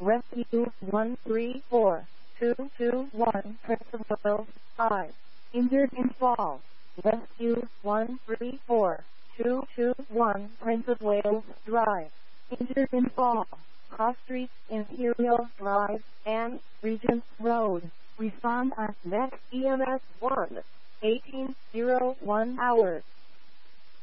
Rescue 134221 Prince of Wales 5. Injured in fall. Rescue 134221 Prince of Wales Drive. Injured in fall. Cross Street, Imperial Drive, and Regent Road. Respond at next EMS 1. 1801 hours.